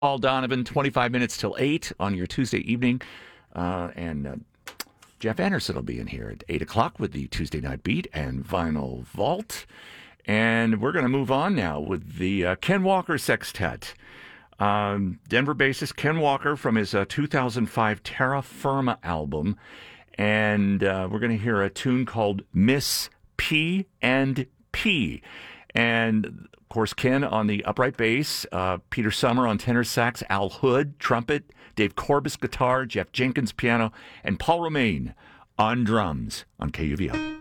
Paul Donovan, 25 minutes till 8 on your Tuesday evening. And Jeff Anderson will be in here at 8 o'clock with the Tuesday Night Beat and Vinyl Vault. And we're going to move on now with the Ken Walker Sextet. Denver bassist Ken Walker from his 2005 Terra Firma album. And we're going to hear a tune called Miss P and P. And, of course, Ken on the upright bass, Peter Summer on tenor sax, Al Hood, trumpet, Dave Corbis guitar, Jeff Jenkins piano, and Paul Romaine on drums on KUVO.